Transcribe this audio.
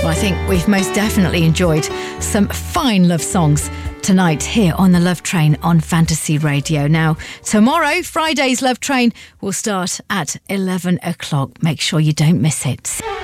Well, I think we've most definitely enjoyed some fine love songs tonight here on the Love Train on Fantasy Radio. Now, tomorrow, Friday's Love Train will start at 11 o'clock. Make sure you don't miss it.